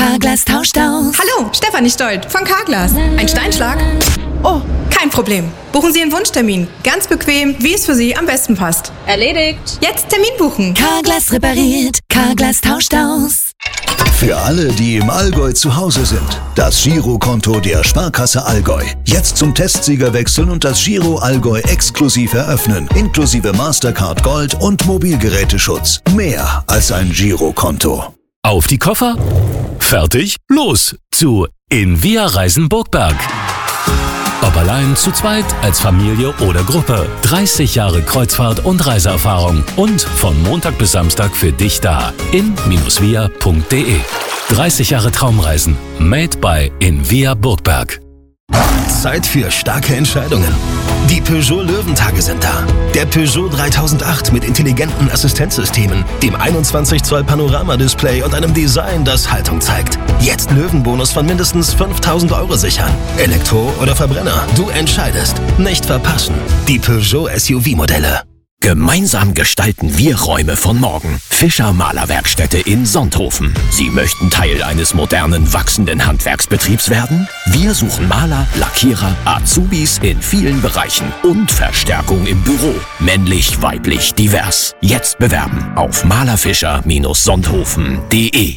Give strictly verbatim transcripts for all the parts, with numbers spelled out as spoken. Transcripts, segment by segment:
Carglass tauscht aus. Hallo, Stefanie Stolt von Carglass. Ein Steinschlag? Oh, kein Problem. Buchen Sie einen Wunschtermin. Ganz bequem, wie es für Sie am besten passt. Erledigt. Jetzt Termin buchen. Carglass repariert. Carglass tauscht aus. Für alle, die im Allgäu zu Hause sind, das Girokonto der Sparkasse Allgäu. Jetzt zum Testsieger wechseln und das Giro Allgäu exklusiv eröffnen. Inklusive Mastercard Gold und Mobilgeräteschutz. Mehr als ein Girokonto. Auf die Koffer? Fertig? Los zu In Via Reisen Burgberg. Ob allein, zu zweit, als Familie oder Gruppe. dreißig Jahre Kreuzfahrt und Reiseerfahrung. Und von Montag bis Samstag für dich da. in via punkt de. dreißig Jahre Traumreisen. Made by In Via Burgberg. Zeit für starke Entscheidungen. Die Peugeot Löwentage sind da. Der Peugeot dreitausendacht mit intelligenten Assistenzsystemen, dem einundzwanzig Zoll Panoramadisplay und einem Design, das Haltung zeigt. Jetzt Löwenbonus von mindestens fünftausend Euro sichern. Elektro oder Verbrenner, du entscheidest. Nicht verpassen. Die Peugeot S U V-Modelle. Gemeinsam gestalten wir Räume von morgen. Fischer Malerwerkstätte in Sonthofen. Sie möchten Teil eines modernen, wachsenden Handwerksbetriebs werden? Wir suchen Maler, Lackierer, Azubis in vielen Bereichen und Verstärkung im Büro. Männlich, weiblich, divers. Jetzt bewerben auf malerfischer Sonthofen punkt de.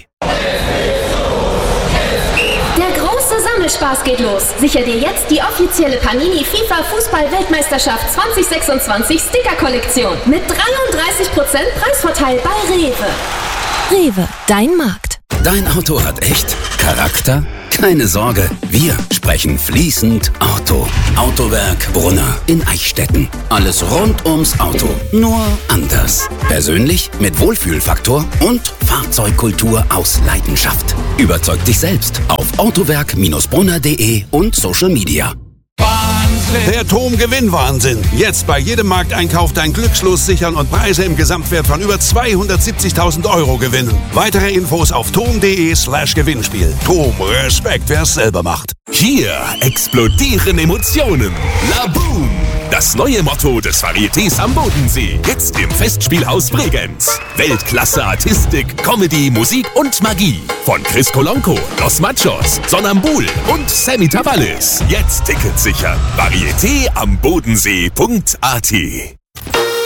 Spaß geht los. Sicher dir jetzt die offizielle Panini FIFA Fußball-Weltmeisterschaft zwanzig sechsundzwanzig Sticker-Kollektion mit dreiunddreißig Prozent Preisvorteil bei Rewe. Rewe, dein Markt. Dein Auto hat echt Charakter? Keine Sorge, wir sprechen fließend Auto. Autowerk Brunner in Eichstätten. Alles rund ums Auto, nur anders. Persönlich mit Wohlfühlfaktor und Fahrzeugkultur aus Leidenschaft. Überzeug dich selbst auf autowerk brunner punkt de und Social Media. Der TOM-Gewinnwahnsinn. Jetzt bei jedem Markteinkauf dein Glückslos sichern und Preise im Gesamtwert von über zweihundertsiebzigtausend Euro gewinnen. Weitere Infos auf tom punkt de slash Gewinnspiel. TOM, Respekt, wer es selber macht. Hier explodieren Emotionen. Laboom! Das neue Motto des Varietés am Bodensee. Jetzt im Festspielhaus Bregenz. Weltklasse Artistik, Comedy, Musik und Magie. Von Chris Kolonko, Los Machos, Sonambul und Sammy Tavallis. Jetzt Tickets sichern. Varieté am Bodensee punkt at.